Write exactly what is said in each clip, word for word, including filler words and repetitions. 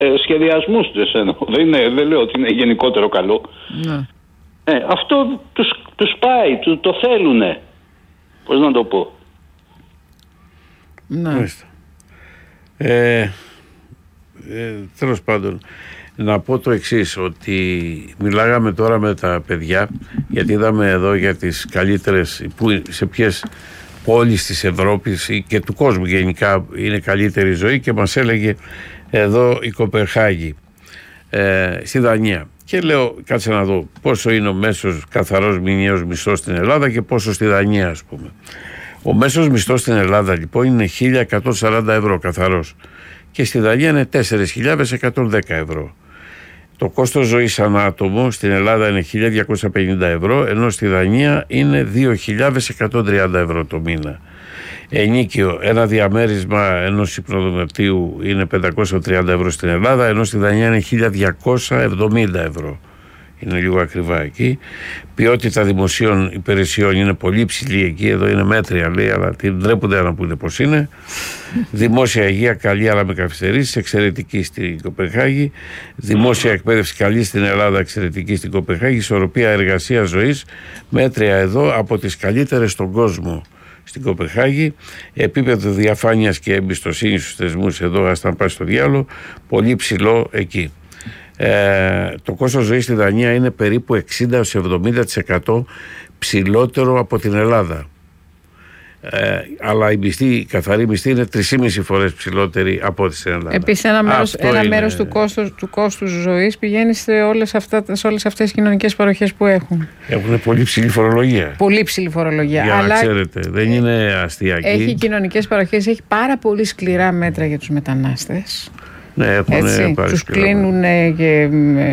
ε, σχεδιασμούς τους εννοώ. Δεν, είναι, δεν λέω ότι είναι γενικότερο καλό. Ναι. Ε, αυτό τους, τους πάει, του, το θέλουνε. Πώς να το πω. Ναι. Ε, ε, τέλος πάντων, να πω το εξής, ότι μιλάγαμε τώρα με τα παιδιά, γιατί είδαμε εδώ για τις καλύτερες, που, σε ποιες πόλεις της Ευρώπης και του κόσμου γενικά είναι καλύτερη ζωή, και μας έλεγε εδώ η Κοπενχάγη, ε, στη Δανία. Και λέω, κάτσε να δω πόσο είναι ο μέσος καθαρός μηνιαίος μισθός στην Ελλάδα και πόσο στη Δανία, ας πούμε. Ο μέσος μισθός στην Ελλάδα λοιπόν είναι χίλια εκατόν σαράντα ευρώ καθαρός και στη Δανία είναι τέσσερις χιλιάδες εκατόν δέκα ευρώ. Το κόστος ζωής ανά άτομο στην Ελλάδα είναι χίλια διακόσια πενήντα ευρώ, ενώ στη Δανία είναι δύο χιλιάδες εκατόν τριάντα ευρώ το μήνα. Ενίκιο, ένα διαμέρισμα ενός υπνοδωματίου είναι πεντακόσια τριάντα ευρώ στην Ελλάδα, ενώ στη Δανία είναι χίλια διακόσια εβδομήντα ευρώ. Είναι λίγο ακριβά εκεί. Ποιότητα δημοσίων υπηρεσιών είναι πολύ ψηλή εκεί. Εδώ είναι μέτρια, λέει, αλλά την ντρέπονται να πούνε πώς είναι. Δημόσια υγεία καλή, αλλά με καθυστερήσεις, εξαιρετική στην Κοπενχάγη. Δημόσια εκπαίδευση καλή στην Ελλάδα, εξαιρετική στην Κοπενχάγη. Ισορροπία εργασία ζωής μέτρια εδώ, από τις καλύτερες στον κόσμο στην Κοπενχάγη. Επίπεδο διαφάνειας και εμπιστοσύνης στους θεσμούς εδώ, ας τα πάει στο διάλογο, πολύ ψηλό εκεί. Ε, το κόστος ζωής στη Δανία είναι περίπου εξήντα έως εβδομήντα τοις εκατό ψηλότερο από την Ελλάδα. Ε, αλλά η, μισθή, η καθαρή μισθή είναι τρεις και μισή φορές ψηλότερη από ό,τι στην Ελλάδα. Επίσης ένα μέρος, ένα είναι... μέρος του κόστους, του κόστους ζωής πηγαίνει σε όλες, αυτά, σε όλες αυτές τις κοινωνικές παροχές που έχουν. Έχουν πολύ ψηλή φορολογία. Πολύ ψηλή φορολογία. Για αλλά να ξέρετε, δεν είναι αστιακή. Έχει κοινωνικές παροχές, έχει πάρα πολύ σκληρά μέτρα για τους μετανάστες. Ναι, έχουν πάρει τους κλείνουν και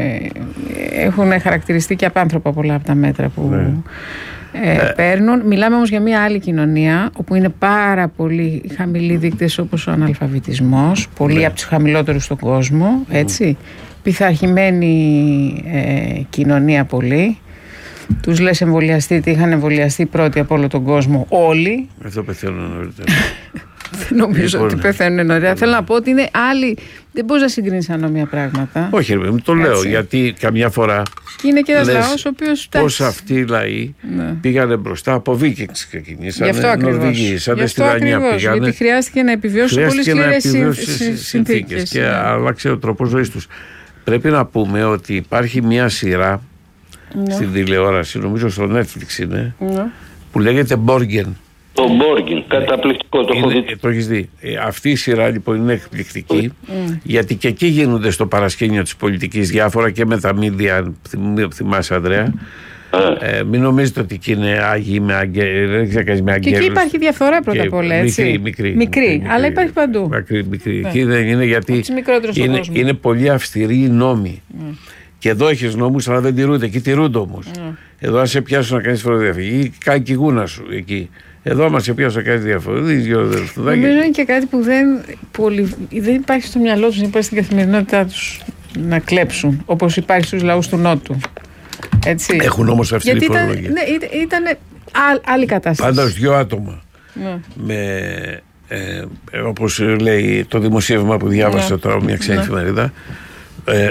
ε, έχουν χαρακτηριστεί και απάνθρωπα πολλά από τα μέτρα που ναι. ε, ε, παίρνουν. Μιλάμε όμως για μια άλλη κοινωνία όπου είναι πάρα πολύ χαμηλοί δείκτες, όπως ο αναλφαβητισμός, πολλοί ναι. από τους χαμηλότερους στον κόσμο, έτσι, mm. πειθαρχημένη ε, κοινωνία πολύ. Τους λες εμβολιαστείτε, είχαν εμβολιαστεί πρώτοι από όλο τον κόσμο όλοι. Αυτό πεθαίνουν νωρίτερα. Δεν νομίζω λοιπόν, ότι πεθαίνουν νωρίτερα. Θέλω να πω ότι είναι άλλοι. Δεν μπορείς να συγκρίνεις ανώμια πράγματα. Όχι, ρε, το λέω έτσι. Γιατί καμιά φορά. Είναι και ένας λαός ο οποίος. Πώς αυτοί οι λαοί ναι. πήγανε μπροστά από Βίκινγκς ξεκινήσανε. Γι' αυτό ακριβώς. Στη Δανία πήγανε. Γιατί χρειάστηκε να επιβιώσουν πολύ σκληρές συνθήκες. Και άλλαξε ο τρόπος ζωής τους. Πρέπει να πούμε ότι υπάρχει μια σειρά ναι. στην τηλεόραση, νομίζω στο Netflix είναι, ναι. που λέγεται Borgen. Το Borgen, καταπληκτικό, το έχω δει. Το έχεις δει. Ε, αυτή η σειρά λοιπόν είναι εκπληκτική, mm. γιατί και εκεί γίνονται στο παρασκήνιο της πολιτικής διάφορα και με τα μίδια, θυμάσαι Ανδρέα. Mm. Ε, μην νομίζετε ότι εκεί είναι άγιοι με αγγέλους. Και εκεί υπάρχει διαφορά πρώτα απ' όλα, έτσι. Μικρή, μικρή, μικρή, μικρή, αλλά υπάρχει παντού. Μικρή, μικρή. Yeah. Εκεί δεν είναι γιατί είναι, είναι, είναι πολύ αυστηροί οι νόμοι. Mm. Και εδώ έχεις νόμους, αλλά δεν τηρούνται. Εκεί τηρούνται όμως. Mm. Εδώ, αν σε πιάσουν να κάνεις φοροδιαφυγή, κάνει και η γούνα σου εκεί. Εδώ μας σε πιάσουν να κάνεις διαφορετική. Νομίζω είναι και κάτι που δεν, πολύ, δεν υπάρχει στο μυαλό τους, δεν υπάρχει στην καθημερινότητά τους να κλέψουν, όπως υπάρχει στους λαούς του Νότου. Έτσι. Έχουν όμως αυστηρή φορολογία. Ναι, ήταν, ήταν άλλη κατάσταση. Πάντα ως δυο άτομα. Ναι. Με, ε, όπως λέει το δημοσίευμα που διάβασα ναι. τώρα, μια ξένη ναι. εφημερίδα, ε,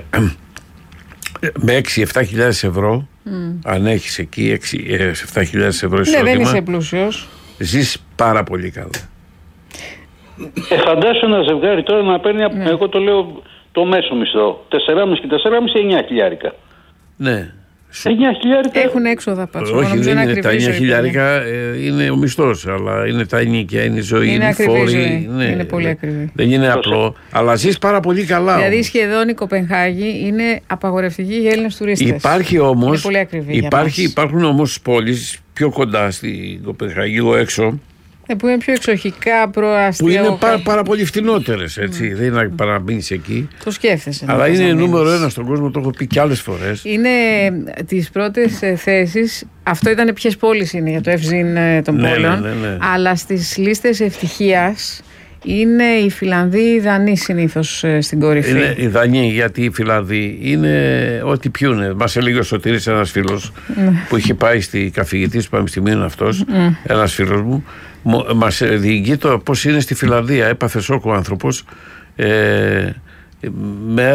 με έξι εφτά χιλιάδες ευρώ, mm. αν έχεις εκεί έξι εφτά χιλιάδες ευρώ εισόδημα, ναι, δεν είσαι πλούσιος, ζεις πάρα πολύ καλά. Ε, φαντάσου ένα ζευγάρι τώρα να παίρνει, ναι. εγώ το λέω το μέσο μισθό, τεσσεράμισι και τεσσεράμισι, εννιά χιλιάρικα. Ναι. εννιά χιλιάρικα. Έχουν έξοδα πάντως. Όχι, δεν είναι τα εννιά χιλιάρικα, ε, είναι ο μισθός, αλλά είναι τα ενίκια, είναι η ζωή, είναι, είναι η φόρη. Ναι, είναι πολύ ακριβή. Δεν είναι απλό, αλλά ζεις πάρα πολύ καλά. Δηλαδή όμως. σχεδόν η Κοπενχάγη είναι απαγορευτική για Έλληνες τουρίστες. Υπάρχει όμως, είναι πολύ ακριβή υπάρχει, υπάρχουν όμως πόλεις πιο κοντά στην Κοπενχάγη, λίγο έξω, που είναι πιο εξοχικά, προαστιό. Που είναι πάρα, πάρα πολύ φτηνότερες, έτσι. Mm. Δεν είναι να παραμείνεις εκεί. Το σκέφτεσαι. Αλλά είναι νούμερο ένα στον κόσμο, το έχω πει και άλλες φορές. Είναι τις πρώτες θέσεις. Αυτό ήταν ποιες πόλεις είναι για το ευζήν των ναι, πόλεων. Ναι, ναι, ναι. Αλλά στις λίστες ευτυχίας είναι οι Φιλανδοί, οι Δανείοι συνήθως στην κορυφή. Είναι οι Δανείοι, γιατί οι Φιλανδοί είναι ό,τι πιούνε. Μας έλεγε ο Σωτήρης, ένας φίλος mm. που είχε πάει στη καθηγητή του Πανεπιστημίου αυτός, mm. ένας φίλος μου. Μας διηγεί το πώς είναι στη Φιλανδία. Έπαθε σοκ ο άνθρωπος. Ε, με